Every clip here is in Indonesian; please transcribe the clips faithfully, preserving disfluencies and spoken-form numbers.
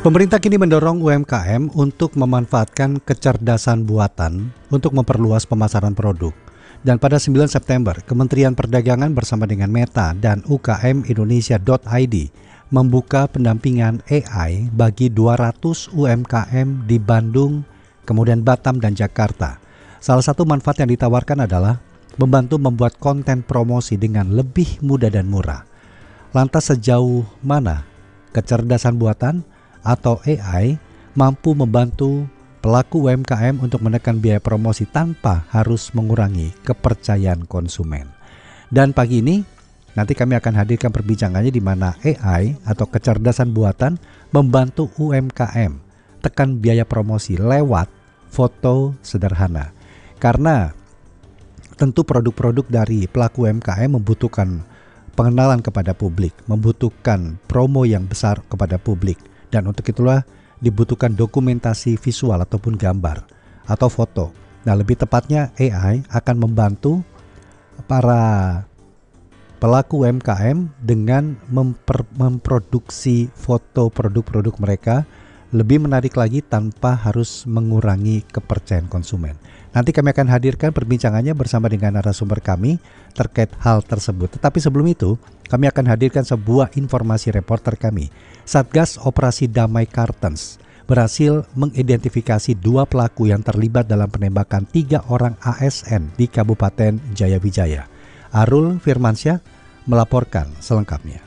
Pemerintah kini mendorong U M K M untuk memanfaatkan kecerdasan buatan untuk memperluas pemasaran produk. Dan pada sembilan September, Kementerian Perdagangan bersama dengan Meta dan U K M Indonesia dot I D membuka pendampingan A I bagi dua ratus U M K M di Bandung, kemudian Batam dan Jakarta. Salah satu manfaat yang ditawarkan adalah membantu membuat konten promosi dengan lebih mudah dan murah. Lantas sejauh mana kecerdasan buatan atau A I mampu membantu pelaku U M K M untuk menekan biaya promosi tanpa harus mengurangi kepercayaan konsumen. Dan pagi ini nanti kami akan hadirkan perbincangannya di mana A I atau kecerdasan buatan membantu U M K M tekan biaya promosi lewat foto sederhana. Karena tentu produk-produk dari pelaku U M K M membutuhkan pengenalan kepada publik, membutuhkan promo yang besar kepada publik. Dan untuk itulah dibutuhkan dokumentasi visual ataupun gambar atau foto. Nah, lebih tepatnya A I akan membantu para pelaku U M K M dengan memper, memproduksi foto produk-produk mereka lebih menarik lagi tanpa harus mengurangi kepercayaan konsumen. Nanti kami akan hadirkan perbincangannya bersama dengan narasumber kami terkait hal tersebut. Tetapi sebelum itu, kami akan hadirkan sebuah informasi reporter kami. Satgas Operasi Damai Kartens berhasil mengidentifikasi dua pelaku yang terlibat dalam penembakan tiga orang A S N di Kabupaten Jayawijaya. Arul Firmansyah melaporkan selengkapnya.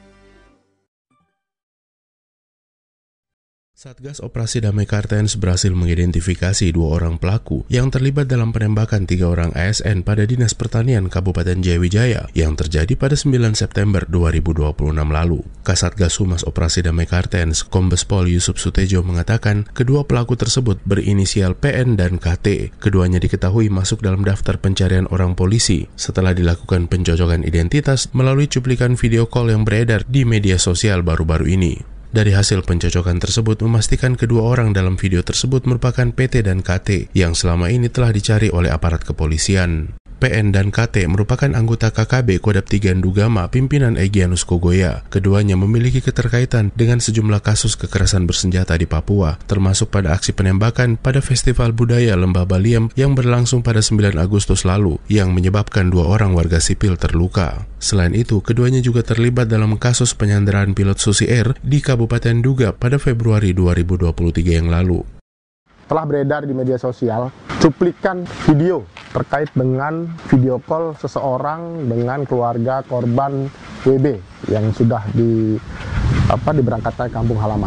Satgas Operasi Damai Kartens berhasil mengidentifikasi dua orang pelaku yang terlibat dalam penembakan tiga orang A S N pada Dinas Pertanian Kabupaten Jayawijaya yang terjadi pada sembilan September dua ribu dua puluh enam lalu. Kasatgas Humas Operasi Damai Kartens, Kombes Pol Yusuf Sutejo mengatakan kedua pelaku tersebut berinisial P N dan K T. Keduanya diketahui masuk dalam daftar pencarian orang polisi setelah dilakukan pencocokan identitas melalui cuplikan video call yang beredar di media sosial baru-baru ini. Dari hasil pencocokan tersebut memastikan kedua orang dalam video tersebut merupakan P T dan K T yang selama ini telah dicari oleh aparat kepolisian. P N dan K T merupakan anggota K K B Kodam tiga Ndugama pimpinan Egyanus Kogoya. Keduanya memiliki keterkaitan dengan sejumlah kasus kekerasan bersenjata di Papua, termasuk pada aksi penembakan pada Festival Budaya Lembah Baliem yang berlangsung pada sembilan Agustus lalu, yang menyebabkan dua orang warga sipil terluka. Selain itu, keduanya juga terlibat dalam kasus penyanderaan pilot Susi Air di Kabupaten Duga pada Februari dua ribu dua puluh tiga yang lalu. Telah beredar di media sosial cuplikan video terkait dengan video call seseorang dengan keluarga korban W B yang sudah di apa diberangkatkan ke kampung halaman.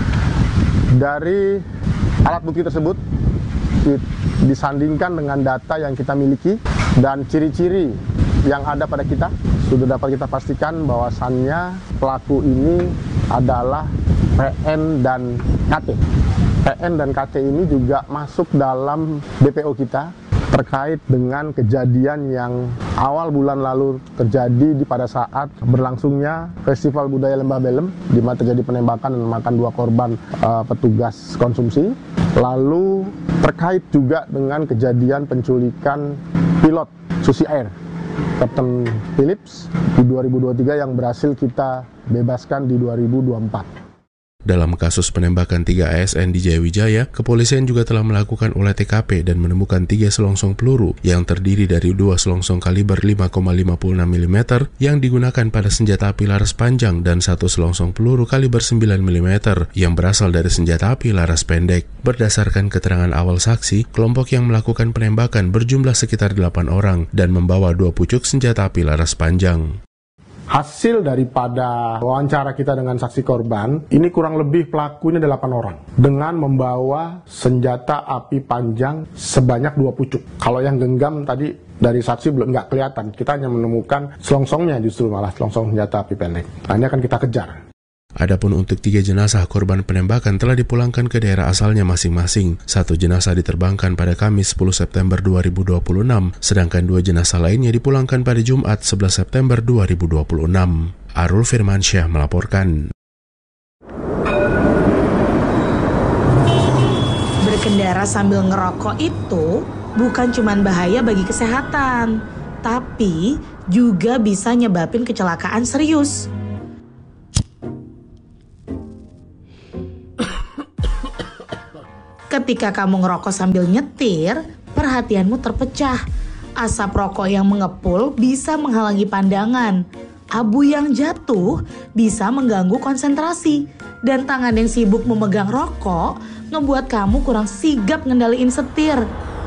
Dari alat bukti tersebut disandingkan dengan data yang kita miliki dan ciri-ciri yang ada pada kita, sudah dapat kita pastikan bahwasannya pelaku ini adalah P N dan K T. P N dan K T ini juga masuk dalam D P O kita terkait dengan kejadian yang awal bulan lalu terjadi di pada saat berlangsungnya Festival Budaya Lembah Baliem, di mana terjadi penembakan dan memakan dua korban uh, petugas konsumsi. Lalu terkait juga dengan kejadian penculikan pilot Susi Air, Kapten Philips di dua ribu dua puluh tiga yang berhasil kita bebaskan di dua ribu dua puluh empat. Dalam kasus penembakan tiga A S N di Jayawijaya, kepolisian juga telah melakukan olah T K P dan menemukan tiga selongsong peluru yang terdiri dari dua selongsong kaliber lima koma lima enam milimeter yang digunakan pada senjata api laras panjang dan satu selongsong peluru kaliber sembilan milimeter yang berasal dari senjata api laras pendek. Berdasarkan keterangan awal saksi, kelompok yang melakukan penembakan berjumlah sekitar delapan orang dan membawa dua pucuk senjata api laras panjang. Hasil daripada wawancara kita dengan saksi korban, ini kurang lebih pelakunya delapan orang dengan membawa senjata api panjang sebanyak dua pucuk. Kalau yang genggam tadi dari saksi belum nggak kelihatan, kita hanya menemukan selongsongnya justru malah selongsong senjata api pendek. Nah, ini akan kita kejar. Adapun untuk tiga jenazah korban penembakan telah dipulangkan ke daerah asalnya masing-masing. Satu jenazah diterbangkan pada Kamis sepuluh September dua ribu dua puluh enam, sedangkan dua jenazah lainnya dipulangkan pada Jumat sebelas September dua ribu dua puluh enam. Arul Firmansyah melaporkan. Berkendara sambil ngerokok itu bukan cuma bahaya bagi kesehatan, tapi juga bisa nyebabin kecelakaan serius. Ketika kamu ngerokok sambil nyetir, perhatianmu terpecah. Asap rokok yang mengepul bisa menghalangi pandangan. Abu yang jatuh bisa mengganggu konsentrasi. Dan tangan yang sibuk memegang rokok ngebuat kamu kurang sigap ngendaliin setir.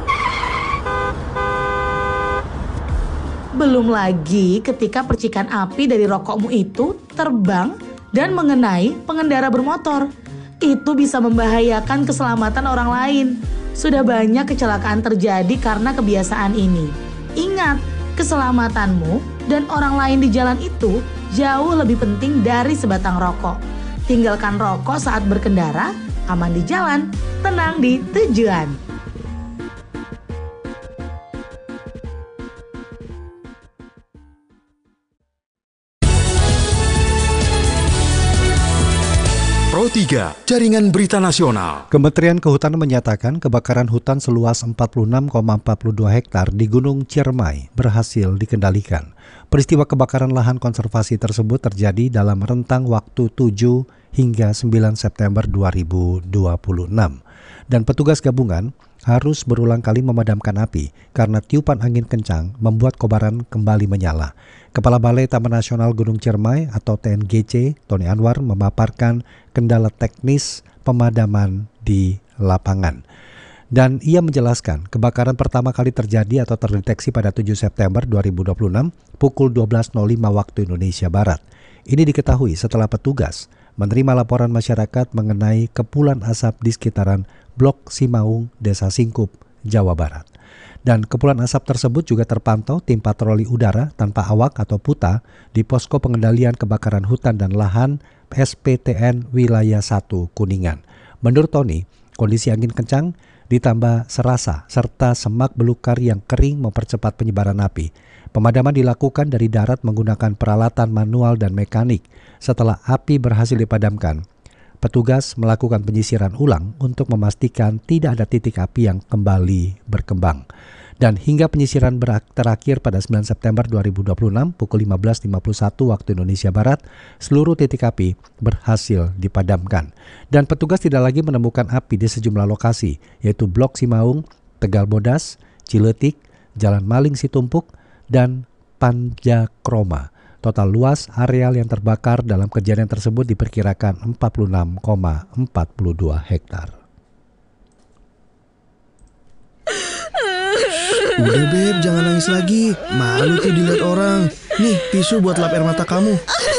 Belum lagi ketika percikan api dari rokokmu itu terbang dan mengenai pengendara bermotor. Itu bisa membahayakan keselamatan orang lain. Sudah banyak kecelakaan terjadi karena kebiasaan ini. Ingat, keselamatanmu dan orang lain di jalan itu jauh lebih penting dari sebatang rokok. Tinggalkan rokok saat berkendara, aman di jalan, tenang di tujuan. Pro tiga, Jaringan Berita Nasional. Kementerian Kehutanan menyatakan kebakaran hutan seluas empat puluh enam koma empat puluh dua hektar di Gunung Ciremai berhasil dikendalikan. Peristiwa kebakaran lahan konservasi tersebut terjadi dalam rentang waktu tujuh hingga sembilan September dua ribu dua puluh enam. Dan petugas gabungan harus berulang kali memadamkan api karena tiupan angin kencang membuat kobaran kembali menyala. Kepala Balai Taman Nasional Gunung Ciremai atau T N G C, Tony Anwar, memaparkan kendala teknis pemadaman di lapangan. Dan ia menjelaskan kebakaran pertama kali terjadi atau terdeteksi pada tujuh September dua ribu dua puluh enam pukul dua belas nol lima waktu Indonesia Barat. Ini diketahui setelah petugas menerima laporan masyarakat mengenai kepulan asap di sekitaran Blok Simaung, Desa Singkup, Jawa Barat. Dan kepulan asap tersebut juga terpantau tim patroli udara tanpa awak atau PUTA di Posko Pengendalian Kebakaran Hutan dan Lahan S P T N Wilayah satu Kuningan. Menurut Tony, kondisi angin kencang ditambah serasa serta semak belukar yang kering mempercepat penyebaran api. Pemadaman dilakukan dari darat menggunakan peralatan manual dan mekanik. Setelah api berhasil dipadamkan, petugas melakukan penyisiran ulang untuk memastikan tidak ada titik api yang kembali berkembang. Dan hingga penyisiran terakhir pada sembilan September dua ribu dua puluh enam pukul lima belas lima puluh satu waktu Indonesia Barat, seluruh titik api berhasil dipadamkan. Dan petugas tidak lagi menemukan api di sejumlah lokasi, yaitu Blok Simaung, Tegal Bodas, Ciletik, Jalan Maling Situmpuk, dan Panjakroma. Total luas areal yang terbakar dalam kejadian tersebut diperkirakan empat puluh enam koma empat puluh dua hektar. Udah Beb, jangan nangis lagi. Malu tuh dilihat orang. Nih, tisu buat lap air mata kamu.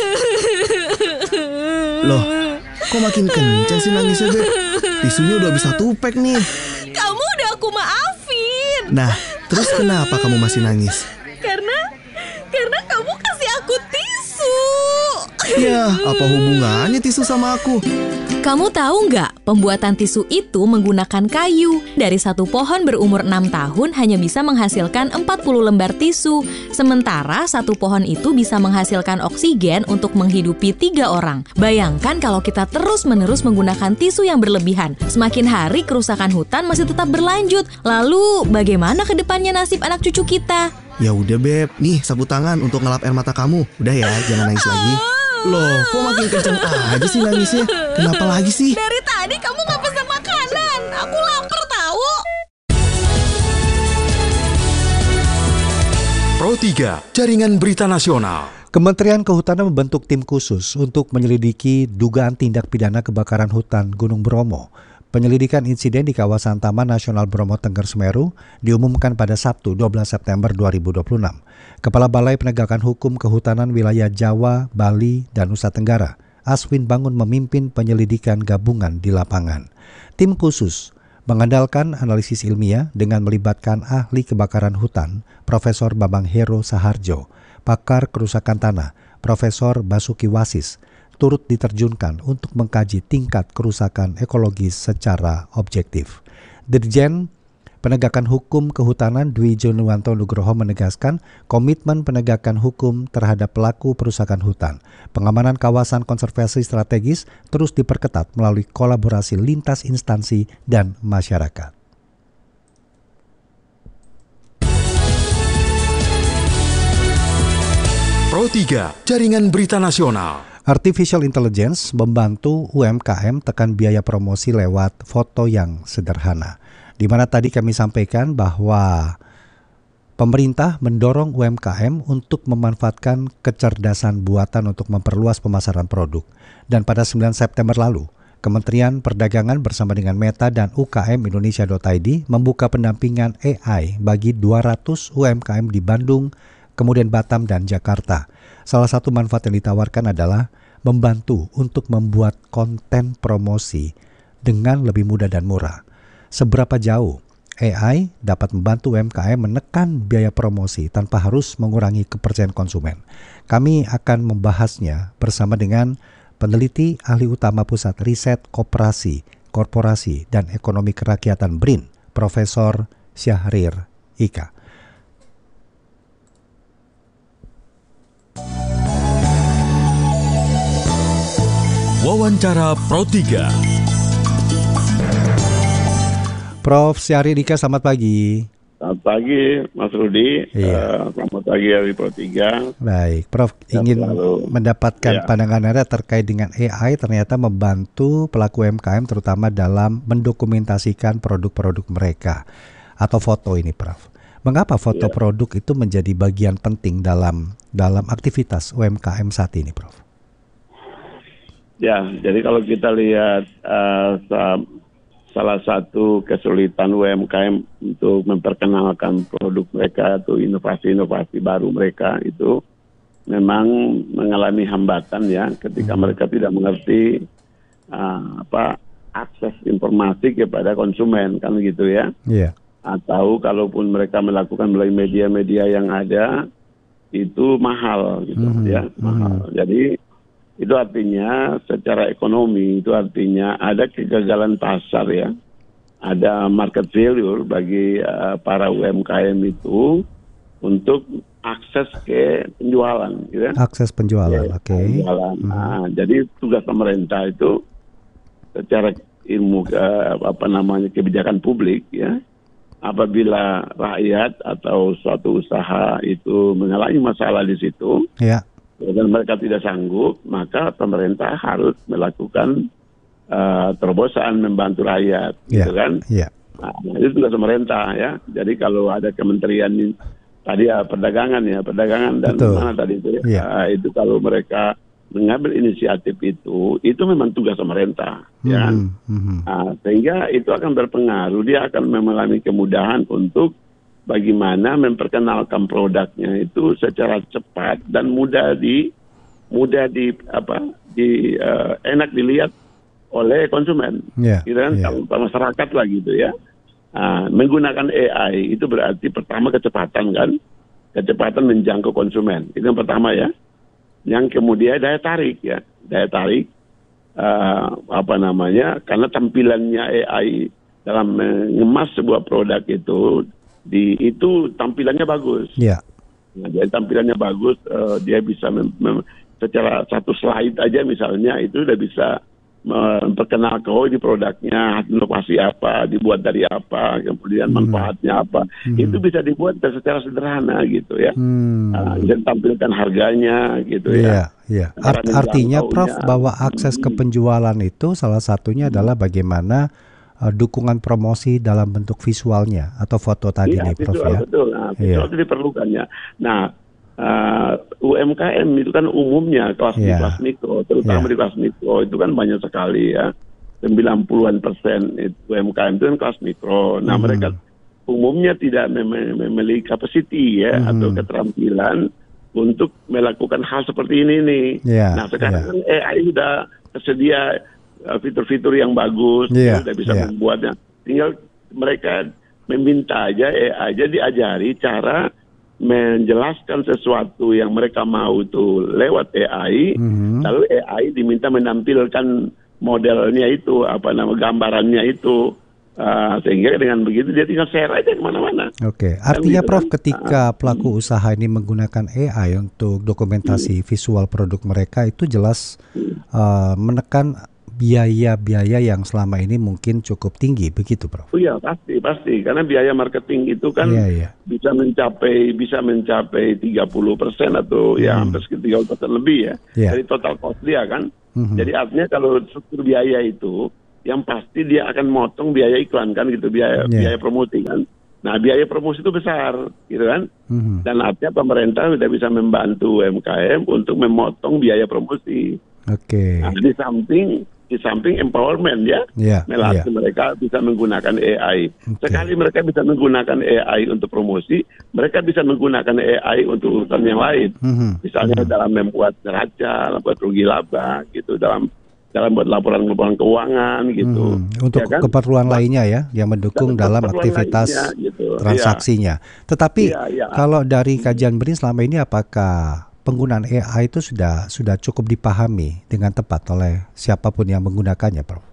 Loh, kok makin kencang sih nangisnya Beb? Tisunya udah bisa tupek nih. Kamu udah aku maafin. Nah, terus kenapa kamu masih nangis? Karena, karena kamu kasih aku tisu. Ya, apa hubungannya tisu sama aku? Kamu tahu nggak, pembuatan tisu itu menggunakan kayu. Dari satu pohon berumur enam tahun hanya bisa menghasilkan empat puluh lembar tisu. Sementara satu pohon itu bisa menghasilkan oksigen untuk menghidupi tiga orang. Bayangkan kalau kita terus-menerus menggunakan tisu yang berlebihan. Semakin hari kerusakan hutan masih tetap berlanjut. Lalu bagaimana ke depannya nasib anak cucu kita? Ya udah Beb, nih sapu tangan untuk ngelap air mata kamu. Udah ya, jangan nangis lagi. Loh, kok makin kenceng aja sih nangisnya? Kenapa lagi sih? Dari tadi kamu gak pesan makanan. Aku lapar tahu. Pro tiga, Jaringan Berita Nasional. Kementerian Kehutanan membentuk tim khusus untuk menyelidiki dugaan tindak pidana kebakaran hutan Gunung Bromo. Penyelidikan insiden di kawasan Taman Nasional Bromo Tengger Semeru diumumkan pada Sabtu dua belas September dua ribu dua puluh enam. Kepala Balai Penegakan Hukum Kehutanan Wilayah Jawa, Bali, dan Nusa Tenggara, Aswin Bangun memimpin penyelidikan gabungan di lapangan. Tim khusus mengandalkan analisis ilmiah dengan melibatkan ahli kebakaran hutan, Profesor Bambang Hero Saharjo, pakar kerusakan tanah, Profesor Basuki Wasis, turut diterjunkan untuk mengkaji tingkat kerusakan ekologis secara objektif. Dirjen Penegakan Hukum Kehutanan Dwi Jonuwanto Nugroho menegaskan komitmen penegakan hukum terhadap pelaku perusakan hutan. Pengamanan kawasan konservasi strategis terus diperketat melalui kolaborasi lintas instansi dan masyarakat. Pro tiga, Jaringan Berita Nasional. Artificial Intelligence membantu U M K M tekan biaya promosi lewat foto yang sederhana. Di mana tadi kami sampaikan bahwa pemerintah mendorong U M K M untuk memanfaatkan kecerdasan buatan untuk memperluas pemasaran produk. Dan pada sembilan September lalu, Kementerian Perdagangan bersama dengan Meta dan U K M Indonesia dot I D membuka pendampingan A I bagi dua ratus U M K M di Bandung, kemudian Batam dan Jakarta. Salah satu manfaat yang ditawarkan adalah membantu untuk membuat konten promosi dengan lebih mudah dan murah. Seberapa jauh A I dapat membantu U M K M menekan biaya promosi tanpa harus mengurangi kepercayaan konsumen? Kami akan membahasnya bersama dengan peneliti ahli utama Pusat Riset Koperasi, Korporasi, dan Ekonomi Kerakyatan B R I N, Profesor Syahrir Ika. Wawancara Pro tiga. Prof Syahrir Ika, selamat pagi. Selamat pagi, Mas Rudi. Iya. Uh, selamat pagi dari Pro tiga. Baik, Prof Ya, ingin selalu. mendapatkan Ya. pandangan Anda terkait dengan A I ternyata membantu pelaku U M K M terutama dalam mendokumentasikan produk-produk mereka atau foto ini, Prof. Mengapa foto Ya. produk itu menjadi bagian penting dalam dalam aktivitas U M K M saat ini, Prof? Ya, jadi kalau kita lihat uh, sa- salah satu kesulitan U M K M untuk memperkenalkan produk mereka atau inovasi-inovasi baru mereka itu memang mengalami hambatan ya ketika Hmm. mereka tidak mengerti uh, apa akses informasi kepada konsumen kan gitu ya. Iya. Atau kalaupun mereka melakukan melalui media-media yang ada itu mahal gitu Mhm, ya, mhm. mahal. Jadi itu artinya secara ekonomi itu artinya ada kegagalan pasar ya, ada market failure bagi uh, para U M K M itu untuk akses ke penjualan, gitu ya. Akses penjualan, Ya, oke. penjualan. Mhm. Nah, jadi tugas pemerintah itu secara ilmu uh, apa namanya kebijakan publik ya, apabila rakyat atau suatu usaha itu mengalami masalah di situ. Ya. Dan mereka tidak sanggup, maka pemerintah harus melakukan uh, terobosan membantu rakyat, Ya. gitu kan? Iya. Nah, itu tugas pemerintah ya. Jadi kalau ada kementerian ini, tadi ya perdagangan ya, perdagangan dan Betul. mana tadi itu ya, Iya. uh, itu kalau mereka mengambil inisiatif itu, itu memang tugas pemerintah, ya. Mhm, mhm. Nah, sehingga itu akan berpengaruh, dia akan mengalami kemudahan untuk bagaimana memperkenalkan produknya itu secara cepat dan mudah di mudah di apa di uh, enak dilihat oleh konsumen, Iya, gitu kan, iya. kalau masyarakat lah gitu ya. Nah, menggunakan A I itu berarti pertama kecepatan kan, kecepatan menjangkau konsumen itu yang pertama ya. Yang kemudian daya tarik ya, daya tarik uh, apa namanya, karena tampilannya A I dalam mengemas sebuah produk itu di itu tampilannya bagus. Iya. Nah, jadi tampilannya bagus, uh, dia bisa mem, mem, secara satu slide aja misalnya itu udah bisa memperkenalkan oh ini produknya inovasi apa, dibuat dari apa, kemudian Hmm. manfaatnya apa. Hmm. Itu bisa dibuat secara sederhana gitu ya. Hmm. Nah, dan tampilkan harganya gitu Iya, ya. iya. Cara Art- artinya, Prof, menjangkaunya. bahwa akses ke penjualan itu salah satunya adalah bagaimana uh, dukungan promosi dalam bentuk visualnya atau foto tadi Iya, nih, Prof, visual, ya. betul. Nah, visual Iya. itu diperlukannya. Nah, uh, U M K M itu kan umumnya kelas Iya. di kelas mikro, terutama Iya. di kelas mikro itu kan banyak sekali ya. sembilan puluhan persen itu U M K M itu kan kelas mikro. Nah, Mhm. mereka umumnya tidak mem- memiliki capacity ya Mhm. atau keterampilan untuk melakukan hal seperti ini nih. Iya, Nah, sekarang iya. kan A I sudah tersedia uh, fitur-fitur yang bagus, Iya, sudah bisa iya. membuatnya. Tinggal mereka meminta aja A I aja diajari cara menjelaskan sesuatu yang mereka mau itu lewat A I, Mhm. lalu A I diminta menampilkan modelnya itu, apa nama gambarannya itu, uh, sehingga dengan begitu dia tinggal share aja kemana-mana. Oke, Kan artinya gitu Prof, kan? ketika pelaku usaha ini menggunakan A I untuk dokumentasi visual produk mereka itu jelas uh, menekan biaya-biaya yang selama ini mungkin cukup tinggi, begitu, Prof? Oh iya, pasti, pasti. Karena biaya marketing itu kan Iya, iya. bisa mencapai bisa mencapai tiga puluh persen atau Hmm. ya hampir sekitar tiga puluh persen lebih ya Iya. dari total cost dia kan. Mhm. Jadi artinya kalau struktur biaya itu, yang pasti dia akan motong biaya iklan kan gitu, biaya Iya. biaya promosi kan. Nah, biaya promosi itu besar, gitu kan? Mhm. Dan artinya pemerintah sudah bisa membantu U M K M untuk memotong biaya promosi. Oke. Nah, di samping di samping empowerment ya, Iya, melatih iya. mereka bisa menggunakan A I. Oke. Sekali mereka bisa menggunakan A I untuk promosi, mereka bisa menggunakan A I untuk urusan yang lain. Mhm. Misalnya dalam membuat neraca, membuat rugi laba, gitu, dalam dalam buat laporan-laporan keuangan, gitu. Mhm. Untuk Ya kan? keperluan lainnya ya, yang mendukung Dan dalam keperluan aktivitas lainnya, gitu. transaksinya. Tetapi Iya, iya. kalau dari kajian B R I N selama ini, apakah penggunaan A I itu sudah sudah cukup dipahami dengan tepat oleh siapapun yang menggunakannya, Prof?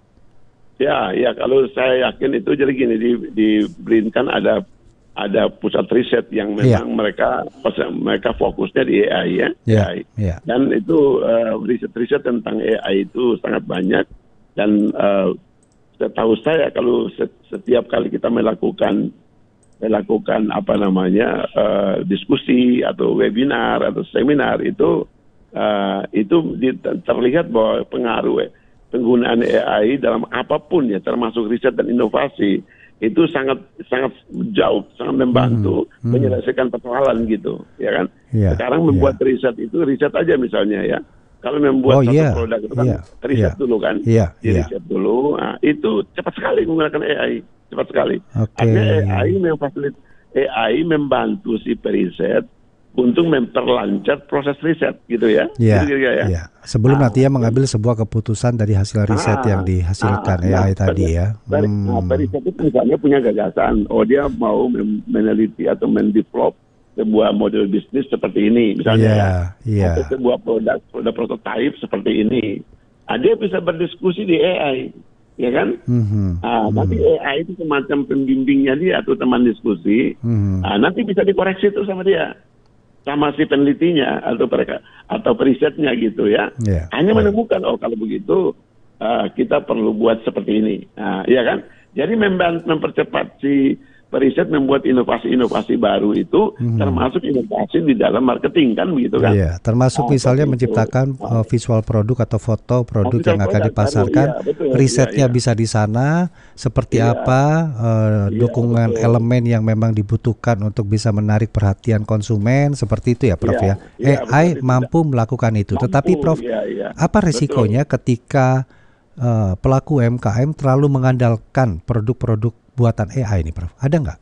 Ya, ya kalau saya yakin itu jadi gini, di di B R I N kan ada ada pusat riset yang Iya. memang mereka mereka fokusnya di A I ya, Iya, A I. iya. Dan itu eh, riset-riset tentang A I itu sangat banyak dan eh, setahu saya kalau set- setiap kali kita melakukan melakukan apa namanya eh, diskusi atau webinar atau seminar itu eh, itu di- terlihat bahwa pengaruh eh, penggunaan A I dalam apapun ya, termasuk riset dan inovasi itu sangat sangat jauh, sangat membantu Hmm, hmm. menyelesaikan persoalan gitu, ya kan? Iya, Sekarang membuat riset itu riset aja misalnya ya. Kalau Oh, membuat satu iya, produk itu kan iya, riset iya. dulu kan, Iya, di iya. riset dulu. Nah, itu cepat sekali menggunakan A I, cepat sekali. Oke. Artinya A I memfasilit A I membantu si periset untuk memperlancar proses riset gitu ya. Iya, Gitu kira-kira ya. iya. Sebelum Ah, nantinya mengambil sebuah keputusan dari hasil riset Ah, yang dihasilkan ah, A I nah, tadi peri- ya. peri- Nah, Hmm. periset itu misalnya punya gagasan, oh dia mau mem- meneliti atau mendevelop sebuah model bisnis seperti ini, misalnya Iya, ya. iya. Atau sebuah produk, produk prototipe seperti ini. Nah, dia bisa berdiskusi di A I, ya kan? Mhm, Nah, mhm, nanti A I itu semacam pembimbingnya dia atau teman diskusi. mhm. Nah, nanti bisa dikoreksi itu sama dia, sama si penelitinya atau mereka atau perisetnya gitu ya. Iya. Hanya menemukan oh kalau begitu uh, kita perlu buat seperti ini, nah, ya kan? Jadi memban- mempercepat si periset membuat inovasi-inovasi baru itu, Mhm. termasuk inovasi di dalam marketing kan begitu kan? Iya, termasuk Ah, misalnya seperti itu. menciptakan Ah. uh, visual produk atau foto produk visual yang akan produk dipasarkan. baru, iya, betul, Risetnya iya, iya. bisa di sana, seperti Iya. apa uh, Iya, dukungan betul. elemen yang memang dibutuhkan untuk bisa menarik perhatian konsumen, seperti itu ya, Prof Iya, ya. iya, A I betul, mampu melakukan itu. Mampu, Tetapi Prof, iya, iya. apa Betul. resikonya ketika uh, pelaku U M K M terlalu mengandalkan produk-produk buatan A I ini, Prof? Ada nggak?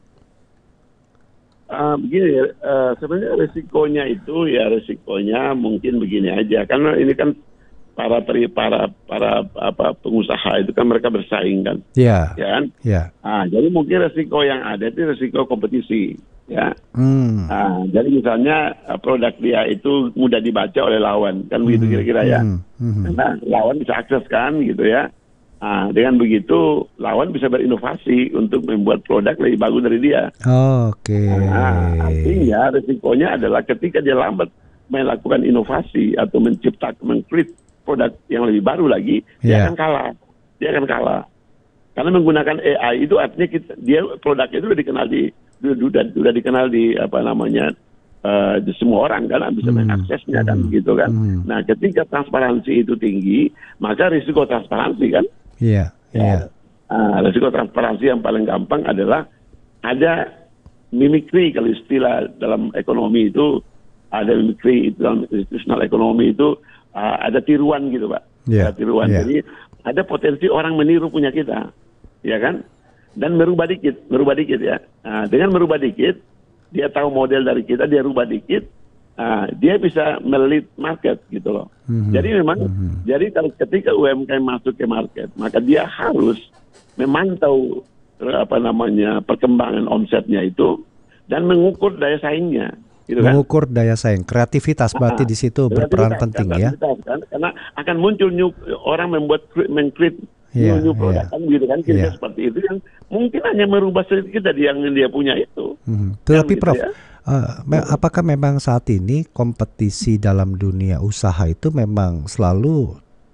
Ah, begini ya, eh, sebenarnya resikonya itu ya resikonya mungkin begini aja, karena ini kan para peri, para para apa pengusaha itu kan mereka bersaing kan, Iya, ya kan? iya. Ah, jadi mungkin resiko yang ada itu resiko kompetisi, ya. Hmm. Ah, jadi misalnya eh, produk dia itu mudah dibaca oleh lawan, kan begitu kira-kira ya. Mhm, mhm. Karena lawan bisa akses kan, gitu ya. Ah, dengan begitu lawan bisa berinovasi untuk membuat produk lebih bagus dari dia. Oke. Nah, artinya risikonya adalah ketika dia lambat melakukan inovasi atau menciptakan mengcreate produk yang lebih baru lagi, dia Iya. akan kalah. Dia akan kalah. Karena menggunakan A I itu artinya kita, dia produk itu sudah dikenal di sudah sudah dikenal di apa namanya eh, di semua orang kan bisa Hmm. mengaksesnya kan Hmm. gitu kan. Hmm. Nah, ketika transparansi itu tinggi, maka risiko transparansi kan. Iya, iya. Ah, risiko transparansi yang paling gampang adalah ada mimikri, kalau istilah dalam ekonomi itu ada mimikri, itu dalam institutional ekonomi itu ah, ada tiruan gitu Pak. Iya, Ada tiruan. iya. Jadi ada potensi orang meniru punya kita, ya kan? Dan merubah dikit, merubah dikit ya. Nah, dengan merubah dikit, dia tahu model dari kita, dia rubah dikit, nah, dia bisa melit market gitu loh. Mhm. Jadi memang, jadi kalau ketika U M K M masuk ke market, maka dia harus memantau eh, apa namanya perkembangan omsetnya itu dan mengukur daya saingnya, gitu kan? Mengukur daya saing, kreativitas berarti Ah, di situ berperan kreativitas, penting kan, ya. kreativitas, kan? Karena akan muncul new, orang membuat mengcreate Iya, new, new produk iya. kan gitu kan, kira-kira Iya. seperti itu yang mungkin hanya merubah sedikit dari yang dia punya itu. Mhm. Tetapi Kan gitu Prof, ya. eh, me- apakah memang saat ini kompetisi dalam dunia usaha itu memang selalu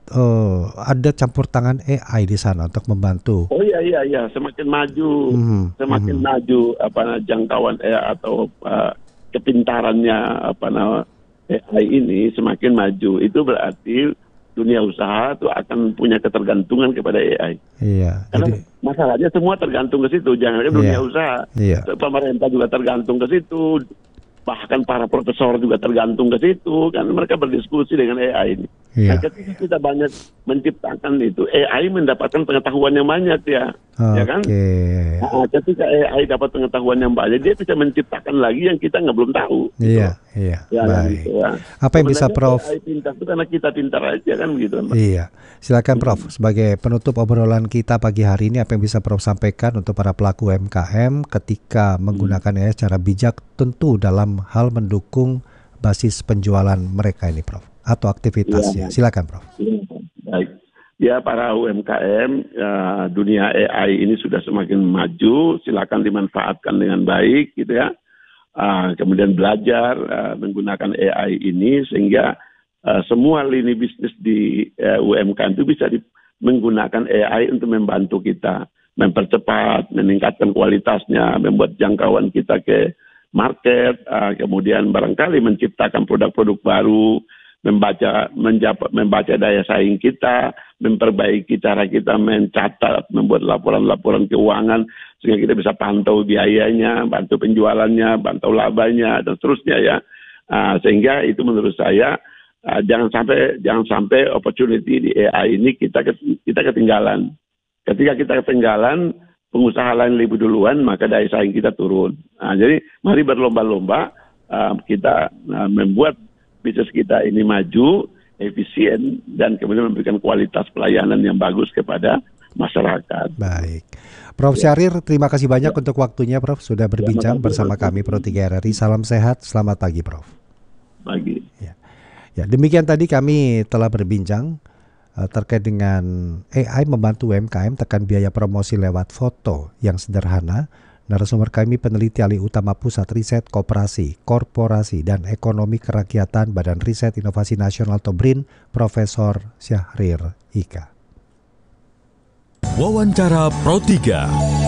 uh, ada campur tangan A I di sana untuk membantu. Oh iya iya iya, semakin maju, mm-hmm. semakin mm-hmm. maju apa jangkauan A I atau uh, kepintarannya apa nama A I ini semakin maju. Itu berarti dunia usaha itu akan punya ketergantungan kepada A I. Iya. Karena jadi, masalahnya semua tergantung ke situ. Jangan iya, dunia usaha, iya. pemerintah juga tergantung ke situ. Bahkan para profesor juga tergantung ke situ, kan mereka berdiskusi dengan A I ini. Iya. Nah, ketika kita banyak menciptakan itu, A I mendapatkan pengetahuan yang banyak ya, okay. ya kan? Nah, ketika A I dapat pengetahuan yang banyak, dia bisa menciptakan lagi yang kita nggak belum tahu. Iya, gitu. iya. Ya, baik. gitu, ya. Apa yang bisa Prof? A I pintar itu karena kita pintar aja kan begitu. Iya. Silakan Prof. Sebagai penutup obrolan kita pagi hari ini, apa yang bisa Prof sampaikan untuk para pelaku U M K M ketika menggunakan A I secara bijak, tentu dalam hal mendukung basis penjualan mereka ini, Prof, atau aktivitasnya. Ya. Silakan, Prof. Ya, baik. Ya, para U M K M, ya, dunia A I ini sudah semakin maju. Silakan dimanfaatkan dengan baik, gitu ya. Uh, kemudian belajar uh, menggunakan A I ini sehingga uh, semua lini bisnis di uh, U M K M itu bisa di, menggunakan A I untuk membantu kita mempercepat, meningkatkan kualitasnya, membuat jangkauan kita ke market, uh, kemudian barangkali menciptakan produk-produk baru, membaca menjapa, membaca daya saing kita, memperbaiki cara kita mencatat, membuat laporan-laporan keuangan sehingga kita bisa pantau biayanya, bantu penjualannya, bantu labanya dan seterusnya ya. Uh, sehingga itu menurut saya uh, jangan sampai jangan sampai opportunity di A I ini kita kita ketinggalan. Ketika kita ketinggalan, pengusaha lain lebih duluan, maka daya saing kita turun. Nah, jadi mari berlomba-lomba uh, kita uh, membuat bisnis kita ini maju, efisien, dan kemudian memberikan kualitas pelayanan yang bagus kepada masyarakat. Baik. Prof Syahrir, terima kasih banyak ya. untuk waktunya, Prof. Sudah berbincang ya, bersama kami Pro tiga R R I. Salam sehat, selamat pagi, Prof. Pagi. Ya, ya demikian tadi kami telah berbincang terkait dengan A I membantu U M K M tekan biaya promosi lewat foto yang sederhana. Narasumber kami peneliti alih utama Pusat Riset Koperasi, Korporasi dan Ekonomi Kerakyatan Badan Riset Inovasi Nasional atau B R I N, Profesor Syahrir Ika. Wawancara Pro tiga.